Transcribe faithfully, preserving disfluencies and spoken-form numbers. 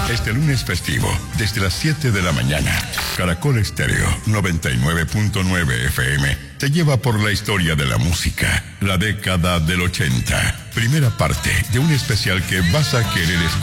Este lunes festivo, desde las siete de la mañana, Caracol Estéreo noventa y nueve punto nueve F M te lleva por la historia de la música, la década del ochenta. Primera parte de un especial que vas a querer escuchar.